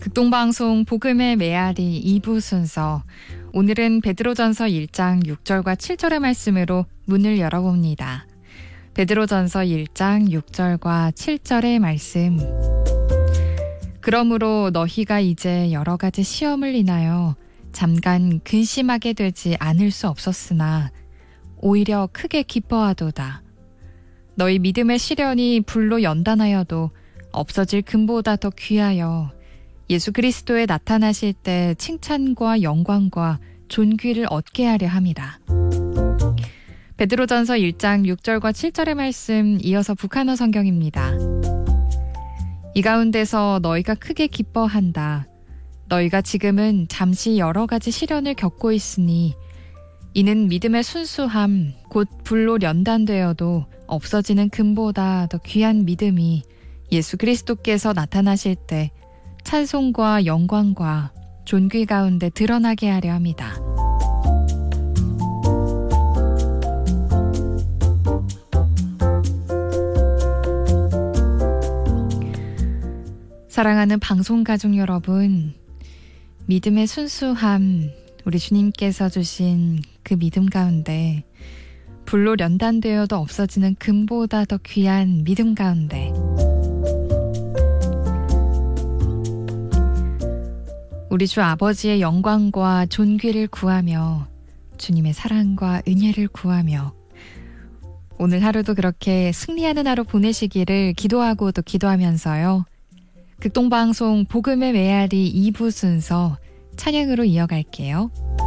극동방송 복음의 메아리 2부 순서. 오늘은 베드로전서 1장 6절과 7절의 말씀으로 문을 열어봅니다. 베드로전서 1장 6절과 7절의 말씀. 그러므로 너희가 이제 여러 가지 시험을 인하여 잠깐 근심하게 되지 않을 수 없었으나 오히려 크게 기뻐하도다. 너희 믿음의 시련이 불로 연단하여도 없어질 금보다 더 귀하여 예수 그리스도에 나타나실 때 칭찬과 영광과 존귀를 얻게 하려 함이라. 베드로전서 1장 6절과 7절의 말씀, 이어서 북한어 성경입니다. 이 가운데서 너희가 크게 기뻐한다. 너희가 지금은 잠시 여러 가지 시련을 겪고 있으니 이는 믿음의 순수함, 곧 불로 연단되어도 없어지는 금보다 더 귀한 믿음이 예수 그리스도께서 나타나실 때 찬송과 영광과 존귀 가운데 드러나게 하려 합니다. 사랑하는 방송 가족 여러분, 믿음의 순수함, 우리 주님께서 주신 그 믿음 가운데 불로 연단되어도 없어지는 금보다 더 귀한 믿음 가운데 우리 주 아버지의 영광과 존귀를 구하며 주님의 사랑과 은혜를 구하며 오늘 하루도 그렇게 승리하는 하루 보내시기를 기도하고 또 기도하면서요. 극동방송 복음의 메아리 2부 순서 찬양으로 이어갈게요.